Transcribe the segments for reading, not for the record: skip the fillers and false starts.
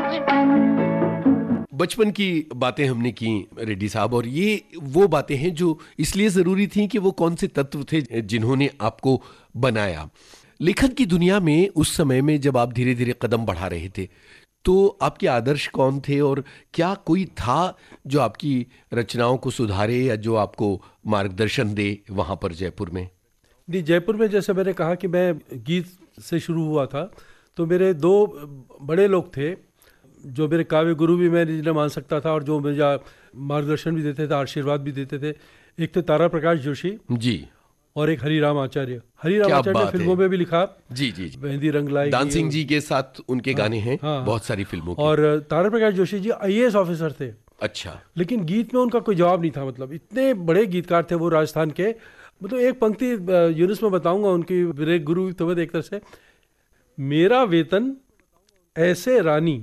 बचपन की बातें हमने की रेड्डी साहब, और ये वो बातें हैं जो इसलिए ज़रूरी थी कि वो कौन से तत्व थे जिन्होंने आपको बनाया। लेखन की दुनिया में उस समय में जब आप धीरे धीरे कदम बढ़ा रहे थे, तो आपके आदर्श कौन थे, और क्या कोई था जो आपकी रचनाओं को सुधारे या जो आपको मार्गदर्शन दे वहाँ पर जयपुर में? जी, जयपुर में जैसे मैंने कहा कि मैं गीत से शुरू हुआ था, तो मेरे दो बड़े लोग थे जो मेरे काव्य गुरु भी मैं जिन्हें मान सकता था और जो मुझे मार्गदर्शन भी देते थे, आशीर्वाद भी देते थे। एक थे तारा प्रकाश जोशी जी, और एक हरिराम आचार्य। हरिराम क्या आचार्य ने बात फिल्मों है। में भी लिखा। जी जी जी, मेहंदी रंग लाई, दानसिंह जी के साथ उनके गाने हैं हाँ, बहुत सारी फिल्मों के। और तारा प्रकाश जोशी जी IAS ऑफिसर थे। अच्छा, लेकिन गीत में उनका कोई जवाब नहीं था, मतलब इतने बड़े गीतकार थे वो राजस्थान के। मतलब एक पंक्ति यूनुस में बताऊंगा उनकी, मेरे गुरु तो एक तरह से, मेरा वेतन ऐसे रानी,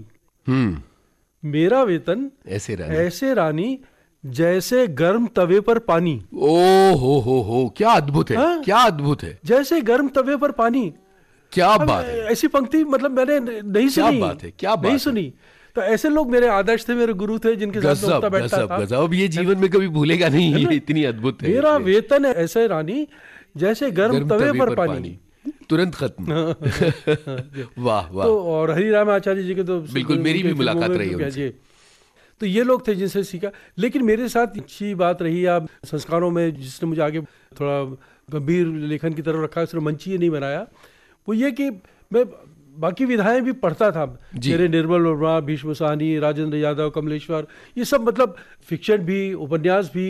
मेरा वेतन ऐसे रानी जैसे गर्म तवे पर पानी। ओ हो, क्या अद्भुत है। हाँ? क्या अद्भुत है, जैसे गर्म तवे पर पानी। क्या बात है। ऐसी पंक्ति मतलब मैंने नहीं सुनी। क्या बात है, क्या बात नहीं है। सुनी। तो ऐसे लोग मेरे आदर्श थे, मेरे गुरु थे, जिनके साथ मैं उठता बैठता था। गजब, अब ये जीवन में कभी भूलेगा नहीं, ये इतनी अद्भुत है। मेरा वेतन ऐसे रानी जैसे गर्म तवे पर पानी, तुरंत खत्म। वाह वाह। तो और हरिराम आचार्य जी के तो बिल्कुल, मेरी भी मुलाकात रही उनसे। तो ये लोग थे जिनसे सीखा। लेकिन मेरे साथ अच्छी बात रही आप संस्कारों में, जिसने मुझे आगे थोड़ा गंभीर लेखन की तरफ रखा, सिर्फ मंच ही नहीं बनाया, वो ये कि मैं बाकी विधाएं भी पढ़ता था। मेरे निर्मल वर्मा, भीष्म साहनी, राजेंद्र यादव, कमलेश्वर, ये सब मतलब फिक्शन भी, उपन्यास भी,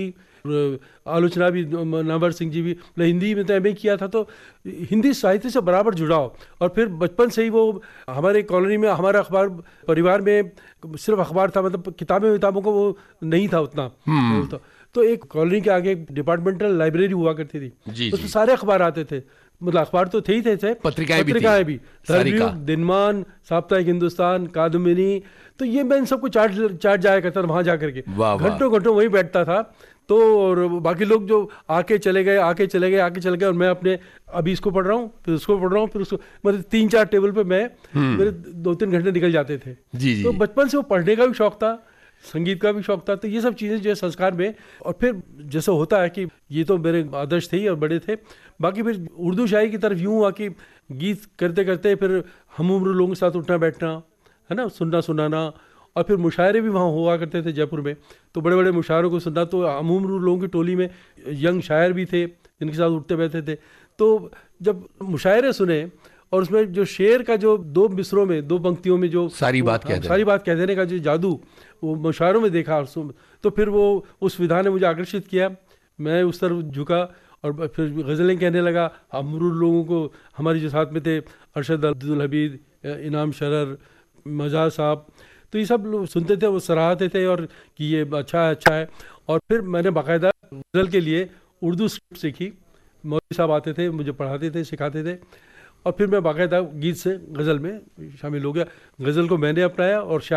आलोचना भी, नामवर सिंह जी भी। मैं हिंदी में तो MA किया था, तो हिंदी साहित्य से बराबर जुड़ाव। और फिर बचपन से ही वो हमारे कॉलोनी में, हमारा अखबार, परिवार में सिर्फ अखबार था, मतलब किताबों को वो नहीं था उतना। तो एक कॉलोनी के आगे डिपार्टमेंटल लाइब्रेरी हुआ करती थी, उसमें सारे अखबार आते थे। मतलब अखबार तो थे ही थे, पत्रिकाएं भी, धर्मयुग, दिनमान, साप्ताहिक हिंदुस्तान, कादम्बिनी। तो ये मैं इन सबको चाट जाया करता था वहां जाकर के, घंटों घंटों वहीं बैठता था। तो और बाकी लोग जो आके चले गए, और मैं अपने अभी इसको पढ़ रहा हूँ, फिर उसको पढ़ रहा हूँ, फिर उसको, मतलब 3-4 टेबल पे मैं मेरे 2-3 घंटे निकल जाते थे। तो बचपन से वो पढ़ने का भी शौक था, संगीत का भी शौक था। तो ये सब चीज़ें जो है संस्कार में। और फिर जैसे होता है कि ये तो मेरे आदर्श थे ही और बड़े थे। बाकी फिर उर्दू शायरी की तरफ यूँ हुआ कि गीत करते करते फिर हम उम्र लोगों के साथ उठना बैठना, है ना, सुनना सुनाना। और फिर मुशायरे भी वहाँ हुआ करते थे जयपुर में, तो बड़े बड़े मुशायरों को सुनना। तो हम उम्र लोगों की टोली में यंग शायर भी थे जिनके साथ उठते बैठते थे। तो जब मुशायरे सुने, और उसमें जो शेर का जो 2 मिसरों में, 2 पंक्तियों में जो सारी बात कह देने का जो जादू वो मुशायरों में देखा, तो फिर वो उस विधा ने मुझे आकर्षित किया। मैं उस तरफ झुका और फिर गज़लें कहने लगा। अमरूर लोगों को, हमारे जो साथ में थे, अरशद अब्दुल हमीद, इनाम शरर, मजाज साहब, तो ये सब लोग सुनते थे, वो सराहते थे और कि ये अच्छा है। और फिर मैंने बाकायदा गज़ल के लिए उर्दू स्क्रिप्ट सीखी। मौलवी साहब आते थे, मुझे पढ़ाते थे, सिखाते थे। और फिर मैं बाकायदा गीत से गज़ल में शामिल हो गया। गज़ल को मैंने अपनाया और